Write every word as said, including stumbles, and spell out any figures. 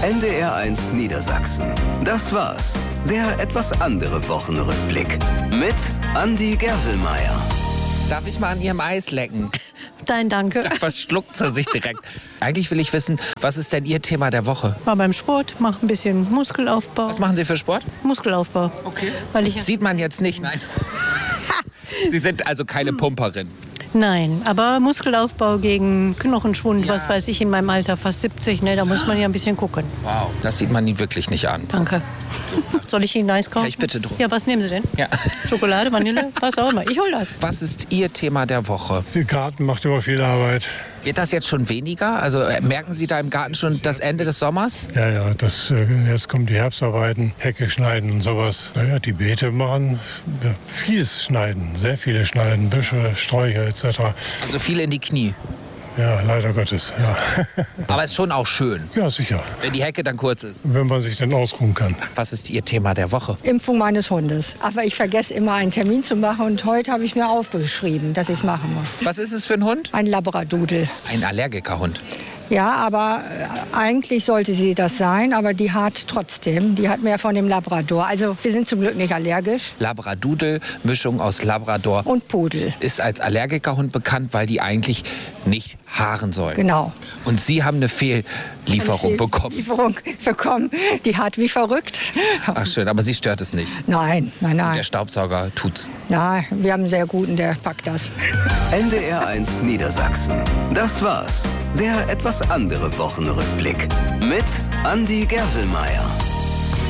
N D R eins Niedersachsen. Das war's. Der etwas andere Wochenrückblick. Mit Andi Gerwelmeier. Darf ich mal an Ihrem Eis lecken? Nein, danke. Da verschluckt sie sich direkt. Eigentlich will ich wissen, was ist denn Ihr Thema der Woche? War beim Sport, mach ein bisschen Muskelaufbau. Was machen Sie für Sport? Muskelaufbau. Okay. Weil ich Sieht man jetzt nicht, nein. Sie sind also keine Pumperin. Nein, aber Muskelaufbau gegen Knochenschwund, Ja. was weiß ich, in meinem Alter, fast siebzig, ne, da muss man ja ein bisschen gucken. Wow, das sieht man Ihnen wirklich nicht an. Danke. Soll ich Ihnen Eis kaufen? Ja, ich bitte drum. Ja, was nehmen Sie denn? Ja. Schokolade, Vanille, was auch immer. Ich hol das. Was ist Ihr Thema der Woche? Der Garten macht immer viel Arbeit. Wird das jetzt schon weniger? Also äh, merken Sie da im Garten schon das Ende des Sommers? Ja, ja, das, äh, jetzt kommen die Herbstarbeiten, Hecke schneiden und sowas. Naja, die Beete machen ja, vieles schneiden, sehr viele schneiden, Büsche, Sträucher et cetera. Also viel in die Knie. Ja, leider Gottes, ja. Aber es ist schon auch schön, Ja, sicher, wenn die Hecke dann kurz ist. wenn man sich dann ausruhen kann. Was ist Ihr Thema der Woche? Impfung meines Hundes. Aber ich vergesse immer einen Termin zu machen und heute habe ich mir aufgeschrieben, dass ich es machen muss. Was ist es für ein Hund? Ein Labradoodle. Ein Allergikerhund. Ja, aber äh, eigentlich sollte sie das sein, aber die hat trotzdem, die hat mehr von dem Labrador. Also wir sind zum Glück nicht allergisch. Labradoodle, Mischung aus Labrador. Und Pudel. Ist als Allergikerhund bekannt, weil die eigentlich nicht haaren sollen. Genau. Und Sie haben eine Fehllieferung Eine bekommen. Lieferung bekommen. Die hat wie verrückt. Ach schön, aber Sie stört es nicht. Nein, nein, Der nein. Staubsauger tut's. Nein, wir haben einen sehr guten, der packt das. N D R eins Niedersachsen. Das war's. Der etwas andere Wochenrückblick. Mit Andi Gerwelmeier.